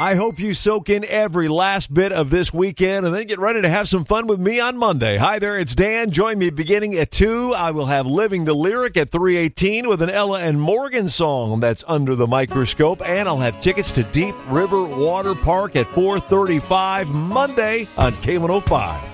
I hope you soak in every last bit of this weekend and then get ready to have some fun with me on Monday. Hi there, it's Dan. Join me beginning at 2. I will have Living the Lyric at 3:18 with an Ella and Morgan song that's Under the Microscope. And I'll have tickets to Deep River Water Park at 4:35 Monday on K105.